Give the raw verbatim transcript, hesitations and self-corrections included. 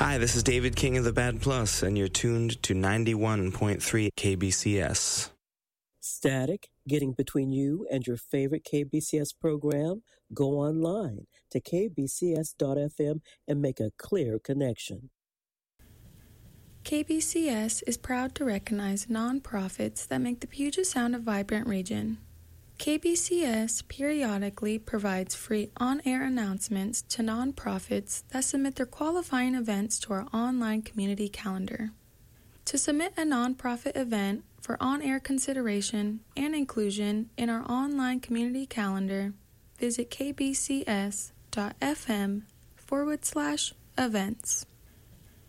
Hi, this is David King of the Bad Plus, and you're tuned to ninety-one point three K B C S. Static getting between you and your favorite K B C S program? Go online to k b c s dot f m and make a clear connection. K B C S is proud to recognize nonprofits that make the Puget Sound a vibrant region. K B C S periodically provides free on-air announcements to nonprofits that submit their qualifying events to our online community calendar. To submit a nonprofit event for on-air consideration and inclusion in our online community calendar, visit kbcs.fm forward slash events.